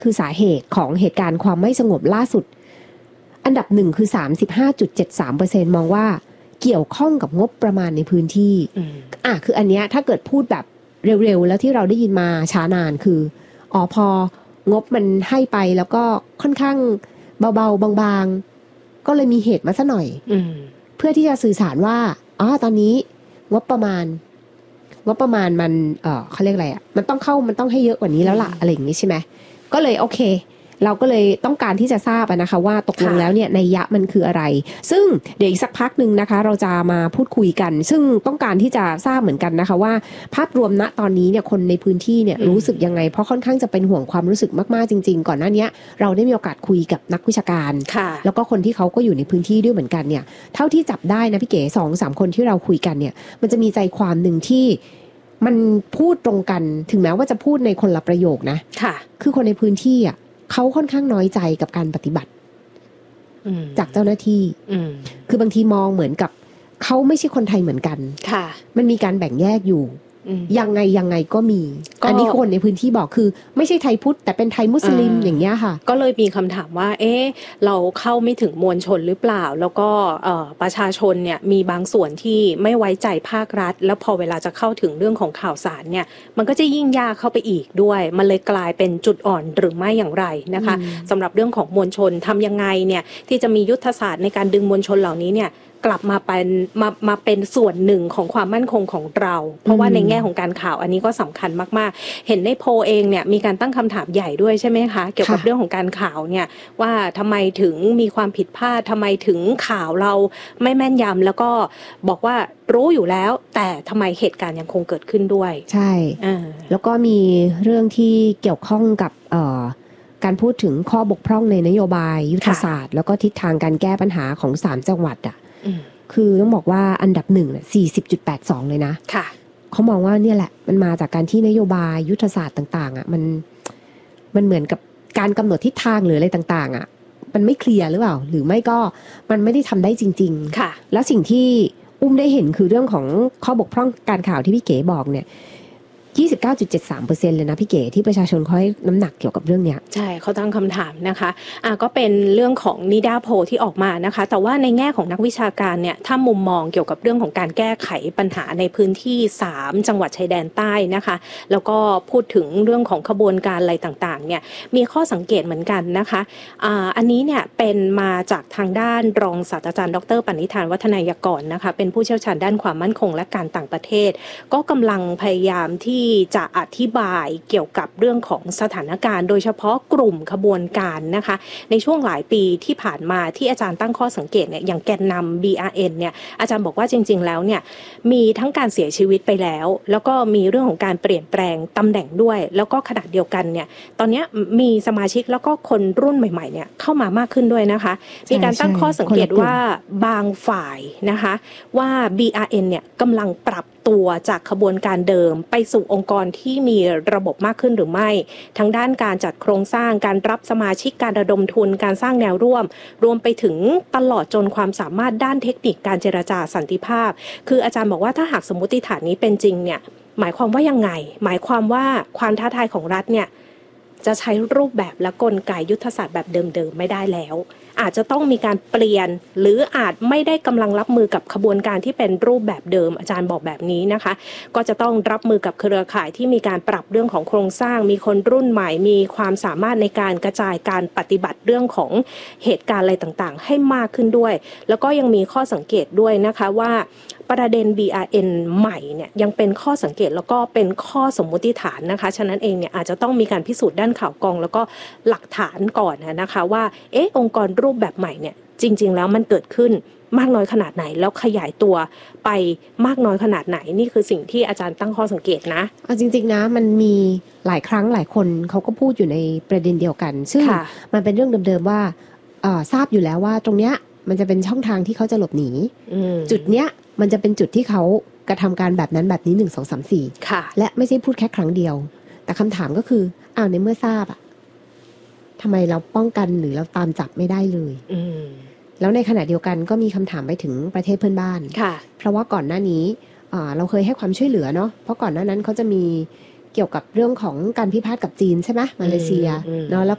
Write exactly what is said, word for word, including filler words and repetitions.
คือสาเหตุของเหตุการณ์ความไม่สงบล่าสุดอันดับหนึ่งคือ สามสิบห้าจุดเจ็ดสามเปอร์เซ็นต์ มองว่าเกี่ยวข้องกับงบประมาณในพื้นที่อ่ะคืออันเนี้ยถ้าเกิดพูดแบบเร็วๆแล้วที่เราได้ยินมาช้านานคืออ๋อพองบมันให้ไปแล้วก็ค่อนข้างเบาๆบางๆก็เลยมีเหตุมาซะหน่อยเพื่อที่จะสื่อสารว่าอ๋อตอนนี้งบประมาณงบประมาณมันเอ่อเขาเรียกอะไรอ่ะมันต้องเข้ามันต้องให้เยอะกว่านี้แล้วล่ะอะไรอย่างนี้ใช่ไหมก็เลยโอเคเราก็เลยต้องการที่จะทราบนะคะว่าตกลงแล้วเนี่ยนัยยะมันคืออะไรซึ่งเดี๋ยวอีกสักพักนึงนะคะเราจะมาพูดคุยกันซึ่งต้องการที่จะทราบเหมือนกันนะคะว่าภาพรวมณตอนนี้เนี่ยคนในพื้นที่เนี่ยรู้สึกยังไงเพราะค่อนข้างจะเป็นห่วงความรู้สึกมากๆจริงๆก่อนหน้านี้เราได้มีโอกาสคุยกับนักวิชาการแล้วก็คนที่เขาก็อยู่ในพื้นที่ด้วยเหมือนกันเนี่ยเท่าที่จับได้นะพี่เก๋สองสามคนที่เราคุยกันเนี่ยมันจะมีใจความหนึ่งที่มันพูดตรงกันถึงแม้ว่าจะพูดในคนละประโยคนะค่ะคือคนในพื้นที่อ่ะเขาค่อนข้างน้อยใจกับการปฏิบัติจากเจ้าหน้าที่คือบางทีมองเหมือนกับเขาไม่ใช่คนไทยเหมือนกันค่ะมันมีการแบ่งแยกอยู่ยังไงยังไงก็มีอันนี้คนในพื้นที่บอกคือไม่ใช่ไทยพุทธแต่เป็นไทยมุสลิมอย่างเงี้ยค่ะก็เลยมีคำถามว่าเอ๊ะเราเข้าไม่ถึงมวลชนหรือเปล่าแล้วก็ประชาชนเนี่ยมีบางส่วนที่ไม่ไว้ใจภาครัฐแล้วพอเวลาจะเข้าถึงเรื่องของข่าวสารเนี่ยมันก็จะยิ่งยากเข้าไปอีกด้วยมันเลยกลายเป็นจุดอ่อนหรือไม่อย่างไรนะคะสำหรับเรื่องของมวลชนทำยังไงเนี่ยที่จะมียุทธศาสตร์ในการดึงมวลชนเหล่านี้เนี่ยกลับมาเป็นมามาเป็นส่วนหนึ่งของความมั่นคงของเราเพราะว่าในแง่ของการข่าวอันนี้ก็สำคัญมากๆเห็นในโพลเองเนี่ยมีการตั้งคำถามใหญ่ด้วยใช่ไหมคะเกี่ยวกับเรื่องของการข่าวเนี่ยว่าทำไมถึงมีความผิดพลาดทำไมถึงข่าวเราไม่แม่นยำแล้วก็บอกว่ารู้อยู่แล้วแต่ทำไมเหตุการณ์ยังคงเกิดขึ้นด้วยใช่แล้วก็มีเรื่องที่เกี่ยวข้องกับเอ่อการพูดถึงข้อบกพร่องในนโยบายยุทธศาสตร์แล้วก็ทิศทางการแก้ปัญหาของสามจังหวัดอ่ะคือต้องบอกว่าอันดับหนึ่งเนี่ย สี่สิบจุดแปดสอง เลยนะค่ะเขามองว่าเนี่ยแหละมันมาจากการที่นโยบายยุทธศาสตร์ต่างๆอ่ะมันมันเหมือนกับการกำหนดทิศทางหรืออะไรต่างๆอ่ะมันไม่เคลียร์หรือเปล่าหรือไม่ก็มันไม่ได้ทำได้จริงๆค่ะแล้วสิ่งที่อุ้มได้เห็นคือเรื่องของข้อบกพร่องการข่าวที่พี่เก๋บอกเนี่ยยี่สิบเก้าจุดเจ็ดสามเปอร์เซ็นต์ เลยนะพี่เก๋ที่ประชาชนเขาให้น้ำหนักเกี่ยวกับเรื่องเนี้ยใช่เขาตั้งคำถามนะคะอ่ะก็เป็นเรื่องของนิดาโพที่ออกมานะคะแต่ว่าในแง่ของนักวิชาการเนี่ยถ้ามุมมองเกี่ยวกับเรื่องของการแก้ไขปัญหาในพื้นที่สามจังหวัดชายแดนใต้นะคะแล้วก็พูดถึงเรื่องของขบวนการอะไรต่างๆเนี่ยมีข้อสังเกตเหมือนกันนะคะอ่าอันนี้เนี่ยเป็นมาจากทางด้านรองศาสตราจารย์ดร.ปณิธานวัฒนายกรนะคะเป็นผู้เชี่ยวชาญด้านความมั่นคงและการต่างประเทศก็กำลังพยายามที่ที่จะอธิบายเกี่ยวกับเรื่องของสถานการณ์โดยเฉพาะกลุ่มขบวนการนะคะในช่วงหลายปีที่ผ่านมาที่อาจารย์ตั้งข้อสังเกตเนี่ยอย่างแกนนำ บี อาร์ เอ็น เนี่ยอาจารย์บอกว่าจริงๆแล้วเนี่ยมีทั้งการเสียชีวิตไปแล้วแล้วก็มีเรื่องของการเปลี่ยนแปลงตำแหน่งด้วยแล้วก็ขณะเดียวกันเนี่ยตอนนี้มีสมาชิกแล้วก็คนรุ่นใหม่ๆเนี่ยเข้ามามากขึ้นด้วยนะคะมีการตั้งข้อสังเกตว่าบางฝ่ายนะคะว่า บี อาร์ เอ็น เนี่ยกำลังปรับตัวจากขบวนการเดิมไปสู่องค์กรที่มีระบบมากขึ้นหรือไม่ทั้งด้านการจัดโครงสร้างการรับสมาชิกการระดมทุนการสร้างแนวร่วมรวมไปถึงตลอดจนความสามารถด้านเทคนิคการเจรจาสันติภาพคืออาจารย์บอกว่าถ้าหากสมมติฐานนี้เป็นจริงเนี่ยหมายความว่ายังไงหมายความว่าความท้าทายของรัฐเนี่ยจะใช้รูปแบบและกลไกยุทธศาสตร์แบบเดิมๆไม่ได้แล้วอาจจะต้องมีการเปลี่ยนหรืออาจไม่ได้กำลังรับมือกับขบวนการที่เป็นรูปแบบเดิมอาจารย์บอกแบบนี้นะคะก็จะต้องรับมือกับเครือข่ายที่มีการปรับเรื่องของโครงสร้างมีคนรุ่นใหม่มีความสามารถในการกระจายการปฏิบัติเรื่องของเหตุการณ์อะไรต่างๆให้มากขึ้นด้วยแล้วก็ยังมีข้อสังเกตด้วยนะคะว่าประเด็น บี อาร์ เอ็น ใหม่เนี่ยยังเป็นข้อสังเกตแล้วก็เป็นข้อสมมุติฐานนะคะฉะนั้นเองเนี่ยอาจจะต้องมีการพิสูจน์ด้านข่าวกรองแล้วก็หลักฐานก่อนนะคะว่าเอ๊ะองค์กรรูปแบบใหม่เนี่ยจริงๆแล้วมันเกิดขึ้นมากน้อยขนาดไหนแล้วขยายตัวไปมากน้อยขนาดไหนนี่คือสิ่งที่อาจารย์ตั้งข้อสังเกตนะเอาจริงๆนะมันมีหลายครั้งหลายคนเขาก็พูดอยู่ในประเด็นเดียวกันซึ่งมันเป็นเรื่องเดิมๆว่าทราบอยู่แล้วว่าตรงเนี้ยมันจะเป็นช่องทางที่เขาจะหลบหนีจุดเนี้ยมันจะเป็นจุดที่เขากระทำการแบบนั้นแบบนี้หนึ่ง สอง สาม สี่และไม่ใช่พูดแค่ครั้งเดียวแต่คำถามก็คืออ้าวในเมื่อทราบอะทำไมเราป้องกันหรือเราตามจับไม่ได้เลยแล้วในขณะเดียวกันก็มีคำถามไปถึงประเทศเพื่อนบ้านเพราะว่าก่อนหน้านี้เราเคยให้ความช่วยเหลือเนาะเพราะก่อนหน้านั้นเขาจะมีเกี่ยวกับเรื่องของการพิพาทกับจีนใช่ไหมมาเลเซียเนาะแล้ว